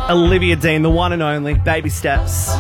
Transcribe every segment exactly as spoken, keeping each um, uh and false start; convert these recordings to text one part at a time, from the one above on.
Olivia Dean, the one and only, Baby Steps.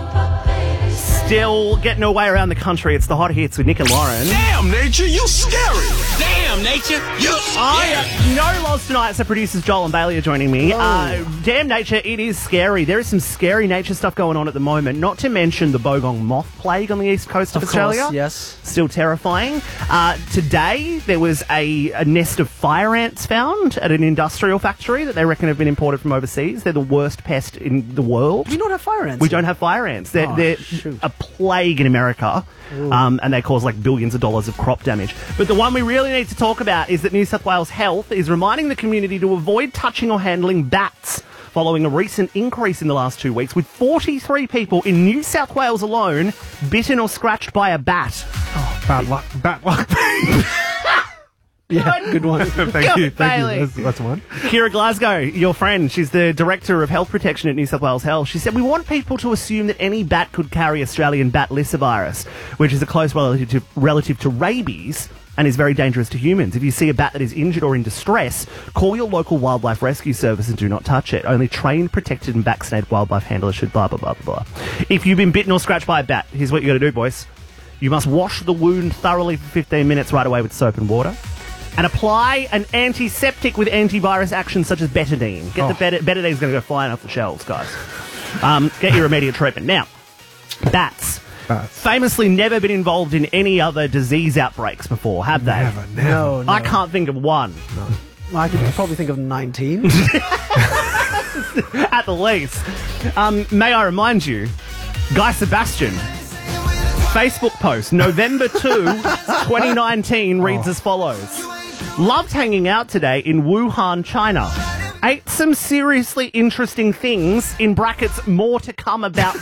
Still getting her way around the country. It's the hot hits with Nick and Lauren. Damn, Nature, you scary. Damn, Nature, you scary. I know Loz tonight, so producers Joel and Bailey are joining me. Uh, damn, Nature, it is scary. There is some scary nature stuff going on at the moment, not to mention the Bogong moth plague on the east coast of, Of Australia. course, yes. Still terrifying. Uh, today, there was a, a nest of fire ants found at an industrial factory that they reckon have been imported from overseas. They're the worst pest in the world. Do we not have fire ants? We don't have fire ants. They're, Oh, they're shoot. a plague in America, um, and they cause like billions of dollars of crop damage. But the one we really need to talk about is that New South Wales Health is reminding the community to avoid touching or handling bats following a recent increase in the last two weeks, with forty-three people in New South Wales alone bitten or scratched by a bat. Bad luck. Bad luck. Yeah, good one. Thank Go, you. Thank Bailey. you. That's, that's one. Kira Glasgow, your friend, she's the Director of Health Protection at New South Wales Health. She said, we want people to assume that any bat could carry Australian bat lyssavirus, which is a close relative to, relative to rabies and is very dangerous to humans. If you see a bat that is injured or in distress, call your local wildlife rescue service and do not touch it. Only trained, protected and vaccinated wildlife handlers should blah, blah, blah, blah, blah. If you've been bitten or scratched by a bat, here's what you got to do, boys. You must wash the wound thoroughly for fifteen minutes right away with soap and water. And apply an antiseptic with antivirus action such as betadine. Get Oh. the bet- betadine's going to go flying off the shelves, guys. Um, get your immediate treatment. Now, bats. Bats. Famously never been involved in any other disease outbreaks before, have they? Never, never. No, no. I can't think of one, I could probably think of nineteen. at the least. Um, may I remind you, Guy Sebastian, Facebook post, November second, twenty nineteen, reads as follows. Loved hanging out today in Wuhan, China. Ate some seriously interesting things, in brackets, more to come about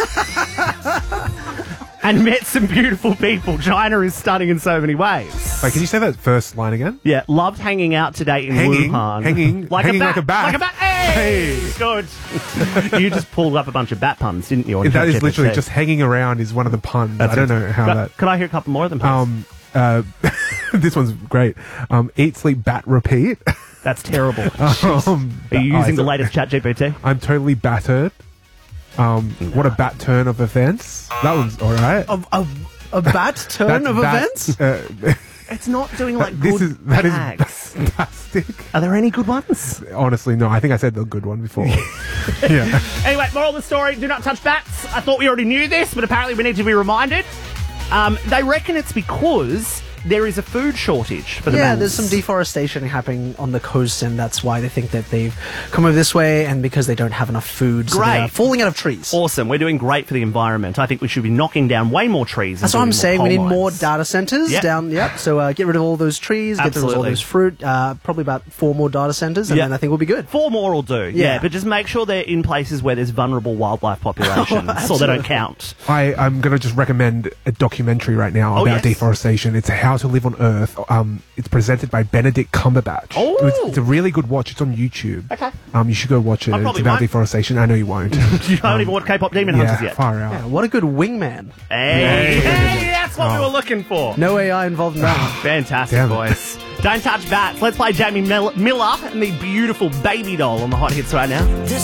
that. And met some beautiful people. China is stunning in so many ways. Wait, can you say that first line again? Yeah, loved hanging out today in Hanging, Wuhan. hanging, hanging like a bat. Like a bat. Hey! Hey. Good. You just pulled up a bunch of bat puns, didn't you? on That is ChatGPT? literally just hanging around is one of the puns. That's I don't it. know how Could, that... could I hear a couple more of them, please? Um, uh, this one's great. Um, eat, sleep, bat, repeat. That's terrible. um, Are you oh, using the so- latest ChatGPT? I'm totally battered. Um, What a bat turn of events. That one's all right. a, a, a bat turn That's of bat- events? Uh, It's not doing like this good is that is gags. fantastic. Are there any good ones? Honestly, no. I think I said the good one before. yeah. Anyway, moral of the story, do not touch bats. I thought we already knew this, but apparently we need to be reminded. Um, they reckon it's because there is a food shortage for the Yeah, mammals. there's some deforestation happening on the coast, and that's why they think that they've come over this way, and because they don't have enough food, so Great. they're falling out of trees. Awesome. We're doing great for the environment. I think we should be knocking down way more trees. and That's what building I'm more saying. coal We need more mines. data centers Yep. down. Yep. So uh, get rid of all those trees. Get rid of all Absolutely. those fruit. Uh, probably about four more data centers, and Yep. then I think we'll be good. Four more will do, yeah. Yeah. But just make sure they're in places where there's vulnerable wildlife populations, so they don't absolutely. count. I, I'm going to just recommend a documentary right now Oh, about yes. deforestation. It's How to Live on Earth. Um, it's presented by Benedict Cumberbatch. Oh. It's, it's a really good watch. It's on YouTube. Okay. Um, you should go watch it. I It's probably about won't. deforestation. I know you won't. You haven't even watched K-pop Demon Hunters yeah, yet. far out. Yeah, what a good wingman. Hey, hey, that's what we were looking for. No A I involved in that. Fantastic, Damn it. boys. Don't touch bats. Let's play Jamie Mil- Miller and the beautiful Baby Doll on the hot hits right now.